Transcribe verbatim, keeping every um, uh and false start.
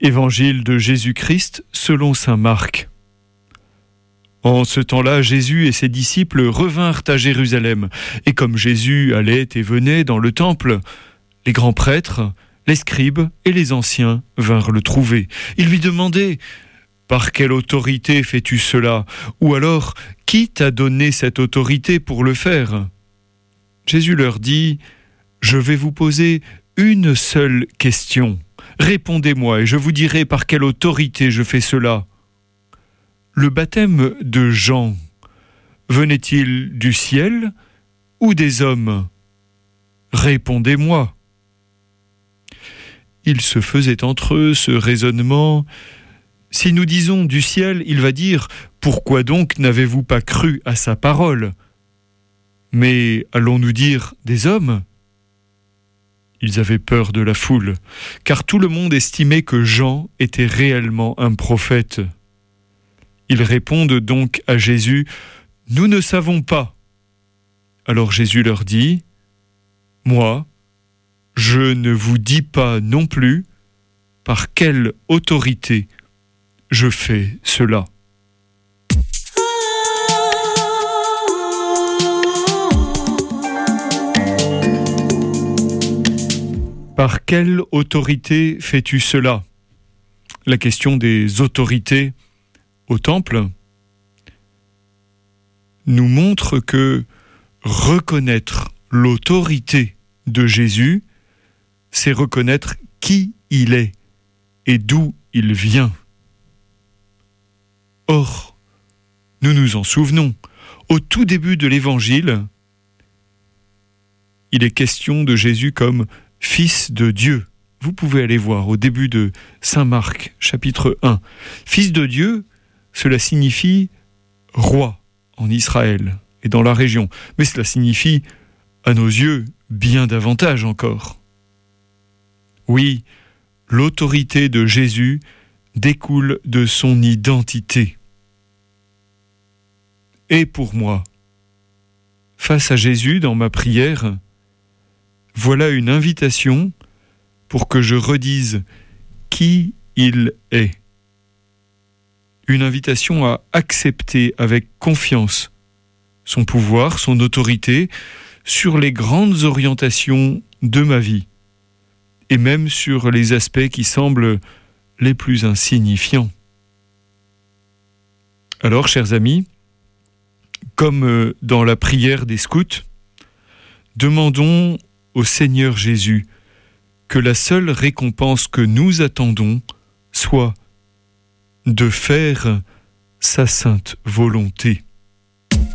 Évangile de Jésus-Christ selon saint Marc. En ce temps-là, Jésus et ses disciples revinrent à Jérusalem. Et comme Jésus allait et venait dans le temple, les grands prêtres, les scribes et les anciens vinrent le trouver. Ils lui demandaient « Par quelle autorité fais-tu cela ?» Ou alors « Qui t'a donné cette autorité pour le faire ?» Jésus leur dit « Je vais vous poser une seule question. Répondez-moi et je vous dirai par quelle autorité je fais cela. Le baptême de Jean venait-il du ciel ou des hommes ? Répondez-moi. » Il se faisait entre eux ce raisonnement. Si nous disons du ciel, il va dire « Pourquoi donc n'avez-vous pas cru à sa parole ? Mais allons-nous dire des hommes ? » Ils avaient peur de la foule, car tout le monde estimait que Jean était réellement un prophète. Ils répondent donc à Jésus « Nous ne savons pas. » Alors Jésus leur dit « Moi, je ne vous dis pas non plus par quelle autorité je fais cela. » Par quelle autorité fais-tu cela ? La question des autorités au temple nous montre que reconnaître l'autorité de Jésus, c'est reconnaître qui il est et d'où il vient. Or, nous nous en souvenons, au tout début de l'Évangile, il est question de Jésus comme Fils de Dieu. Vous pouvez aller voir au début de saint Marc, chapitre un. Fils de Dieu, cela signifie roi en Israël et dans la région. Mais cela signifie, à nos yeux, bien davantage encore. Oui, l'autorité de Jésus découle de son identité. Et pour moi, face à Jésus dans ma prière, voilà une invitation pour que je redise qui il est. Une invitation à accepter avec confiance son pouvoir, son autorité sur les grandes orientations de ma vie et même sur les aspects qui semblent les plus insignifiants. Alors, chers amis, comme dans la prière des scouts, demandons au Seigneur Jésus que la seule récompense que nous attendons soit de faire sa sainte volonté.